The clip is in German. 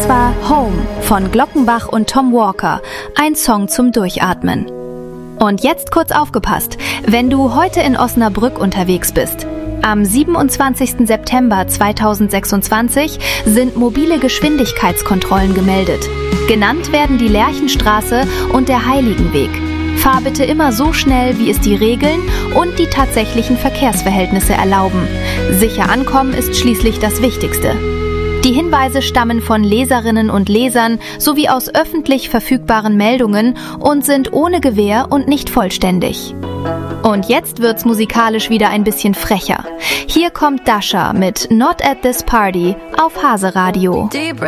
Das war Home von Glockenbach und Tom Walker, ein Song zum Durchatmen. Und jetzt kurz aufgepasst, wenn du heute in Osnabrück unterwegs bist. Am 27. September 2026 sind mobile Geschwindigkeitskontrollen gemeldet. Genannt werden die Lerchenstraße und der Heiligenweg. Fahr bitte immer so schnell, wie es die Regeln und die tatsächlichen Verkehrsverhältnisse erlauben. Sicher ankommen ist schließlich das Wichtigste. Die Hinweise stammen von Leserinnen und Lesern sowie aus öffentlich verfügbaren Meldungen und sind ohne Gewähr und nicht vollständig. Und jetzt wird's musikalisch wieder ein bisschen frecher. Hier kommt Dasha mit Not at This Party auf Hase Radio. Deep